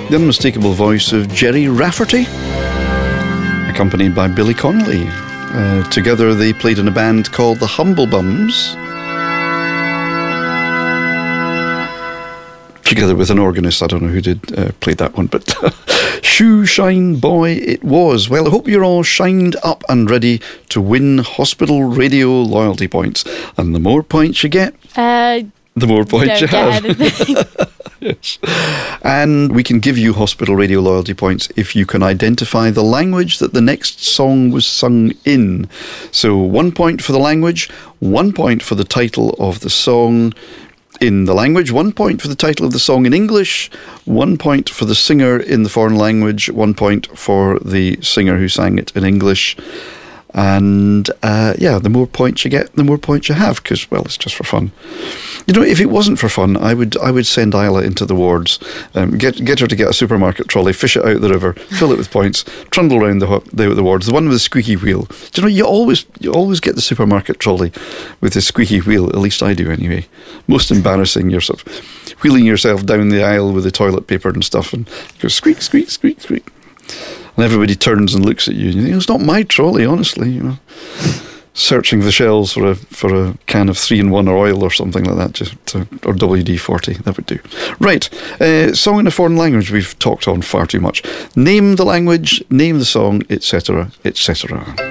The unmistakable voice of Jerry Rafferty, accompanied by Billy Connolly. Together they played in a band called the Humble Bums, together with an organist. I don't know who did play that one, but Shoe Shine Boy it was. Well, I hope you're all shined up and ready to win Hospital Radio loyalty points. And the more points you get, the more points you have. Yes. And we can give you Hospital Radio loyalty points if you can identify the language that the next song was sung in. So 1 point for the language, 1 point for the title of the song in the language, 1 point for the title of the song in English, 1 point for the singer in the foreign language, 1 point for the singer who sang it in English. And the more points you get, the more points you have, because, well, it's just for fun. You know, if it wasn't for fun, I would send Isla into the wards, get her to get a supermarket trolley, fish it out the river, fill it with points, trundle around the wards, the one with the squeaky wheel. Do you know, you always get the supermarket trolley with the squeaky wheel, at least I do anyway. Most embarrassing, you're sort of wheeling yourself down the aisle with the toilet paper and stuff, and you go squeak, squeak, squeak, squeak. And everybody turns and looks at you, and you think, it's not my trolley, honestly, you know. Searching the shelves for a can of 3-in-1 or oil or something like that, or WD-40, that would do. Right, song in a foreign language we've talked on far too much. Name the language, name the song, etc., etc.